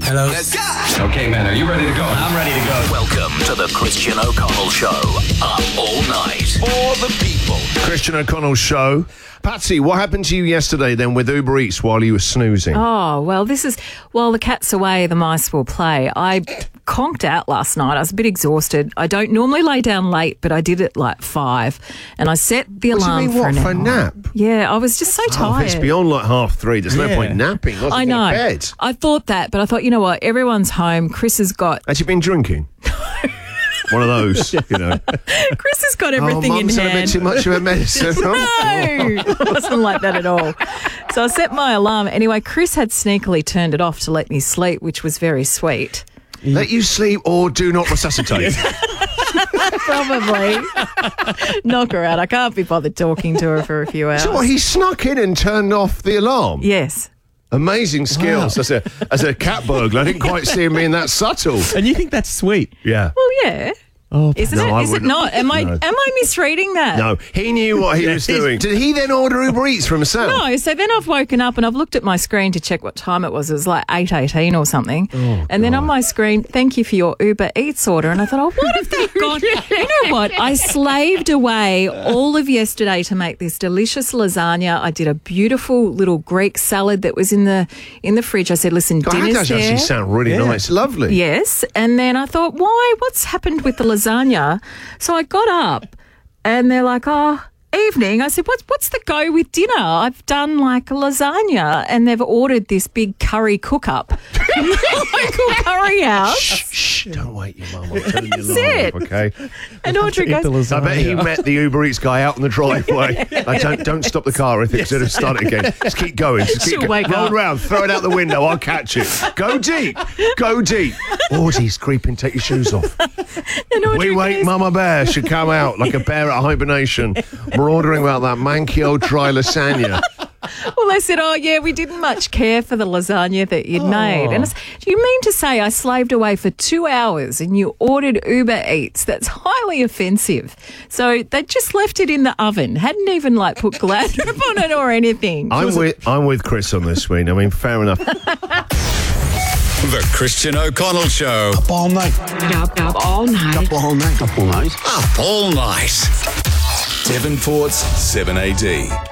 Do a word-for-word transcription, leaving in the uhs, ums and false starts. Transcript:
Hello. Let's go. Okay, man, are you ready to go? I'm ready to go. Welcome to the Christian O'Connell Show. Up all night. For the people. Christian O'Connell Show. Patsy, what happened to you yesterday then with Uber Eats while you were snoozing? Oh, well, this is, while the cat's away, the mice will play. I conked out last night. I was a bit exhausted. I don't normally lay down late, but I did it like five. And I set the What do you alarm mean, for what, an for a hour. nap? Yeah, I was just so Oh, tired. it's beyond like half three. There's no Yeah. point napping. Let's I go know. to bed. I thought that, but I thought, you know what? Everyone's home. Chris has got Had you been drinking? One of those, you know. Chris has got Oh, everything in Mum's had a bit hand. too much of a medicine. No, it wasn't like that at all. So I set my alarm. Anyway, Chris had sneakily turned it off to let me sleep, which was very sweet. Let you sleep or do not resuscitate. Probably. Knock her out. I can't be bothered talking to her for a few hours. So what, he snuck in and turned off the alarm? Yes. Amazing skills. As a as a cat burglar, I didn't quite see him being that subtle. And you think that's sweet? Yeah. Well, yeah. Oh, Isn't No, I it? Is it wouldn't. not? Am I No. am I misreading that? No, he knew what he was doing. Did he then order Uber Eats for himself? No, so then I've woken up and I've looked at my screen to check what time it was. It was like eight eighteen or something. Oh, and then on my screen, thank you for your Uber Eats order. And I thought, oh, what have they got? You know what? I slaved away all of yesterday to make this delicious lasagna. I did a beautiful little Greek salad that was in the in the fridge. I said, listen, God, that dinner's does actually there. sound really Yeah. nice. Lovely. Yes. And then I thought, why? What's happened with the lasagna? So I got up and they're like, oh, evening. I said, what's, what's the go with dinner? I've done like a lasagna and they've ordered this big curry cook-up from the local curry house. Shh, shh, don't wake your mum. I'm telling you That's live, it. okay? And Audrey Eat the goes, I bet he lasagna. met the Uber Eats guy out in the driveway. Like, don't, don't stop the car if it's going to start it again. Just keep going. Just keep She'll go- wake Roll up. around, throw it out the window. I'll catch it. Go deep. Go deep. Audrey's creeping. Take your shoes off. and Audrey We wake goes, Mama Bear should come out like a bear at hibernation. We're ordering about that manky old dry lasagna. well, they said, oh, yeah, we didn't much care for the lasagna that you'd made. And I said, do you mean to say I slaved away for two hours and you ordered Uber Eats? That's highly offensive. So they just left it in the oven, hadn't even like put Gladnip on it or anything. I'm with I'm with Chris on this one. I mean, fair enough. The Christian O'Connell Show. Up all night. Up, up all night. Up all night. Up all night. Up all night. Devonport's seven A D.